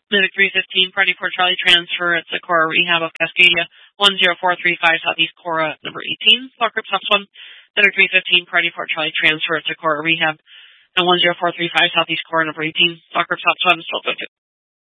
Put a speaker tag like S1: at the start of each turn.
S1: Medic 315, Party for Charlie, transfer at Socorro Rehab of Cascadia, 10435 Southeast Cora, number 18. Block group stops 1. Medic 315, Party for Charlie, transfer at Socorro Rehab, and 10435 Southeast Cora, number 18. Block group stops 1, still 2.